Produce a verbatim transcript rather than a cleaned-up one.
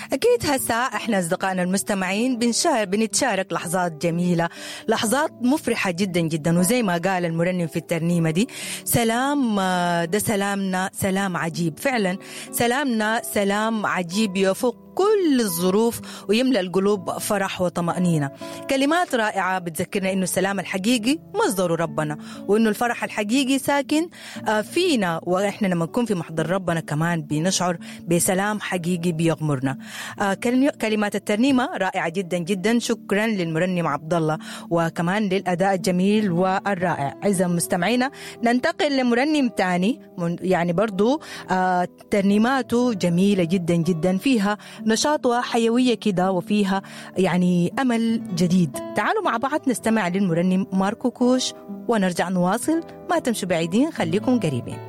أكيد هسا إحنا أصدقائنا المستمعين بنشارك بنتشارك لحظات جميلة، لحظات مفرحة جدا جدا. وزي ما قال المرنم في الترنيمة دي، سلام ده سلامنا سلام عجيب. فعلا سلامنا سلام عجيب يفوق كل الظروف ويملأ القلوب فرح وطمأنينة. كلمات رائعة بتذكرنا إنه السلام الحقيقي مصدر ربنا، وإنه الفرح الحقيقي ساكن فينا، وإحنا لما نكون في محضر ربنا كمان بنشعر بسلام حقيقي بيغمرنا. كلمات الترنيمة رائعة جدا جدا. شكرا للمرنم عبد الله وكمان للأداء الجميل والرائع. أعزائي المستمعين، ننتقل لمرنم تاني يعني برضو ترنيماته جميلة جدا جدا، فيها نشاط وحيوية كده وفيها يعني أمل جديد. تعالوا مع بعض نستمع للمرنم ماركو كوش ونرجع نواصل. ما تمشوا بعيدين، خليكم قريبين.